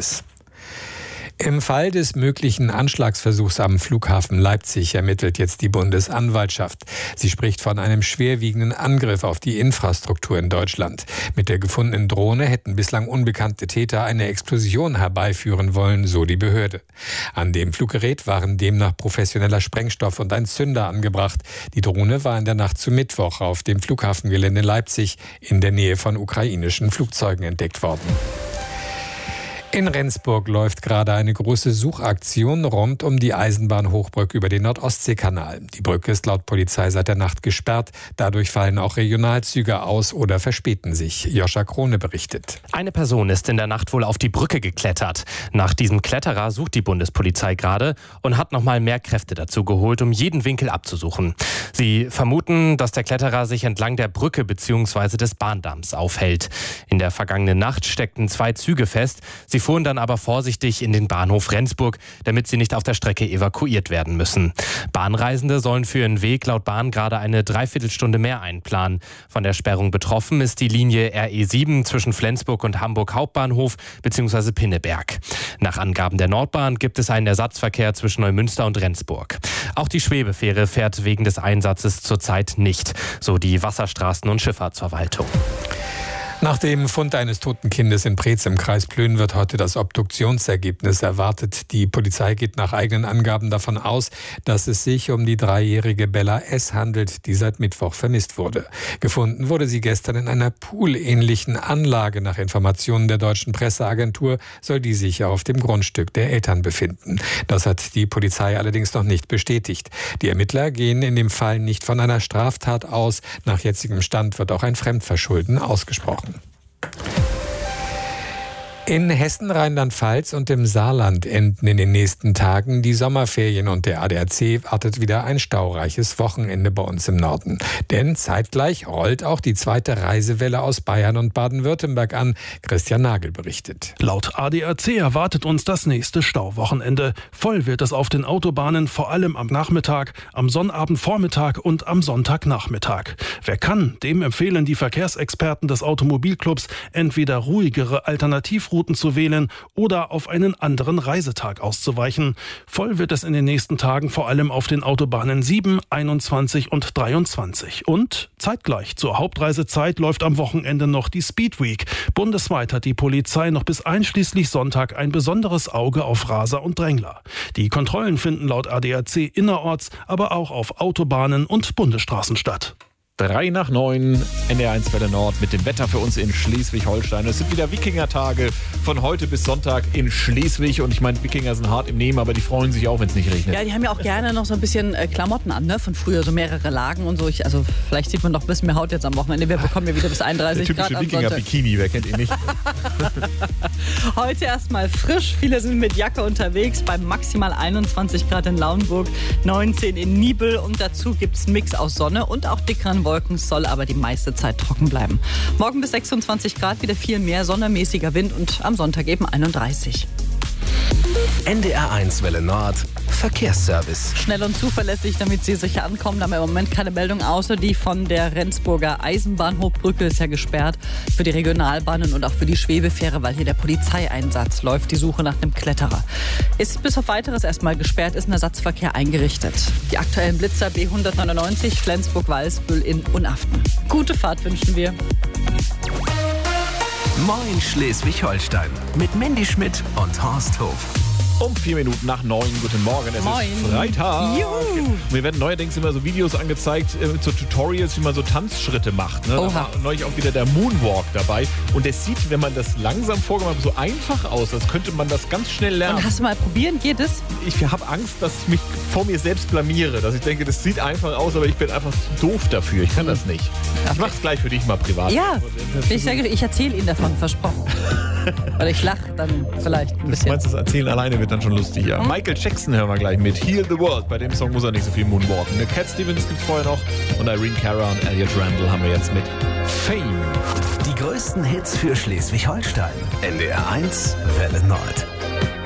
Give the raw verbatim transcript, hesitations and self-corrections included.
Service. Im Fall des möglichen Anschlagsversuchs am Flughafen Leipzig ermittelt jetzt die Bundesanwaltschaft. Sie spricht von einem schwerwiegenden Angriff auf die Infrastruktur in Deutschland. Mit der gefundenen Drohne hätten bislang unbekannte Täter eine Explosion herbeiführen wollen, so die Behörde. An dem Fluggerät waren demnach professioneller Sprengstoff und ein Zünder angebracht. Die Drohne war in der Nacht zu Mittwoch auf dem Flughafengelände Leipzig in der Nähe von ukrainischen Flugzeugen entdeckt worden. In Rendsburg läuft gerade eine große Suchaktion rund um die Eisenbahnhochbrücke über den Nord-Ostsee-Kanal. Die Brücke ist laut Polizei seit der Nacht gesperrt. Dadurch fallen auch Regionalzüge aus oder verspäten sich. Joscha Krone berichtet. Eine Person ist in der Nacht wohl auf die Brücke geklettert. Nach diesem Kletterer sucht die Bundespolizei gerade und hat noch mal mehr Kräfte dazu geholt, um jeden Winkel abzusuchen. Sie vermuten, dass der Kletterer sich entlang der Brücke bzw. des Bahndamms aufhält. In der vergangenen Nacht steckten zwei Züge fest. Sie fuhren dann aber vorsichtig in den Bahnhof Rendsburg, damit sie nicht auf der Strecke evakuiert werden müssen. Bahnreisende sollen für ihren Weg laut Bahn gerade eine Dreiviertelstunde mehr einplanen. Von der Sperrung betroffen ist die Linie R E sieben zwischen Flensburg und Hamburg Hauptbahnhof bzw. Pinneberg. Nach Angaben der Nordbahn gibt es einen Ersatzverkehr zwischen Neumünster und Rendsburg. Auch die Schwebefähre fährt wegen des Einsatzes zurzeit nicht, so die Wasserstraßen- und Schifffahrtsverwaltung. Nach dem Fund eines toten Kindes in Preetz im Kreis Plön wird heute das Obduktionsergebnis erwartet. Die Polizei geht nach eigenen Angaben davon aus, dass es sich um die dreijährige Bella S. handelt, die seit Mittwoch vermisst wurde. Gefunden wurde sie gestern in einer poolähnlichen Anlage. Nach Informationen der deutschen Presseagentur soll die sich auf dem Grundstück der Eltern befinden. Das hat die Polizei allerdings noch nicht bestätigt. Die Ermittler gehen in dem Fall nicht von einer Straftat aus. Nach jetzigem Stand wird auch ein Fremdverschulden ausgesprochen. In Hessen, Rheinland-Pfalz und im Saarland enden in den nächsten Tagen die Sommerferien und der A D A C wartet wieder ein staureiches Wochenende bei uns im Norden. Denn zeitgleich rollt auch die zweite Reisewelle aus Bayern und Baden-Württemberg an. Christian Nagel berichtet. Laut A D A C erwartet uns das nächste Stauwochenende. Voll wird es auf den Autobahnen, vor allem am Nachmittag, am Sonnabendvormittag und am Sonntagnachmittag. Wer kann, dem empfehlen die Verkehrsexperten des Automobilclubs, entweder ruhigere Alternativrouten zu wählen oder auf einen anderen Reisetag auszuweichen. Voll wird es in den nächsten Tagen vor allem auf den Autobahnen sieben, einundzwanzig und dreiundzwanzig. Und zeitgleich zur Hauptreisezeit läuft am Wochenende noch die Speed Week. Bundesweit hat die Polizei noch bis einschließlich Sonntag ein besonderes Auge auf Raser und Drängler. Die Kontrollen finden laut A D A C innerorts, aber auch auf Autobahnen und Bundesstraßen statt. Drei nach neun, N D R eins Welle Nord mit dem Wetter für uns in Schleswig-Holstein. Es sind wieder Wikingertage von heute bis Sonntag in Schleswig. Und ich meine, Wikinger sind hart im Nehmen, aber die freuen sich auch, wenn es nicht regnet. Ja, die haben ja auch gerne noch so ein bisschen äh, Klamotten an, ne? Von früher, so mehrere Lagen und so. Ich, also vielleicht sieht man noch ein bisschen mehr Haut jetzt am Wochenende. Wir bekommen ja wieder bis einunddreißig Der Grad typische am Sonntag. Wikinger-Bikini, wer kennt ihn nicht? Heute erstmal frisch. Viele sind mit Jacke unterwegs. Bei maximal einundzwanzig Grad in Lauenburg, neunzehn in Niebel. Und dazu gibt es einen Mix aus Sonne und auch dickeren Wolken. Es soll aber die meiste Zeit trocken bleiben. Morgen bis sechsundzwanzig Grad, wieder viel mehr sonnemäßiger Wind und am Sonntag eben einunddreißig. N D R eins Welle Nord Verkehrsservice. Schnell und zuverlässig, damit Sie sicher ankommen. Da haben wir im Moment keine Meldung, außer die von der Rendsburger Eisenbahnhochbrücke ist ja gesperrt für die Regionalbahnen und auch für die Schwebefähre, weil hier der Polizeieinsatz läuft, die Suche nach einem Kletterer. Ist bis auf Weiteres erstmal gesperrt, ist ein Ersatzverkehr eingerichtet. Die aktuellen Blitzer B hundertneunundneunzig, Flensburg-Walsbüll in Unaften. Gute Fahrt wünschen wir. Moin Schleswig-Holstein mit Mandy Schmidt und Horst Hof. Um vier Minuten nach neun. Guten Morgen, es Moin. ist Freitag. Juhu. Mir werden neuerdings immer so Videos angezeigt, äh, so Tutorials, wie man so Tanzschritte macht. Ne? Da Oha. war neulich auch wieder der Moonwalk dabei. Und es sieht, wenn man das langsam vorgemacht hat, so einfach aus, als könnte man das ganz schnell lernen. Und hast du mal probieren? Geht es? Ich habe Angst, dass ich mich vor mir selbst blamiere. Dass ich denke, das sieht einfach aus, aber ich bin einfach zu doof dafür. Ich kann das nicht. Ich mach's gleich für dich mal privat. Ja, ich, sage, ich erzähle Ihnen davon, versprochen. Oder ich lache dann vielleicht ein Du bisschen. meinst, das Erzählen alleine wird dann schon lustig, ja. Mhm. Michael Jackson hören wir gleich mit. Heal the World. Bei dem Song muss er nicht so viel moonwalken. Ne? Cat Stevens gibt's vorher noch. Und Irene Cara und Elliot Randall haben wir jetzt mit Fame. Die größten Hits für Schleswig-Holstein. N D R eins Welle Nord.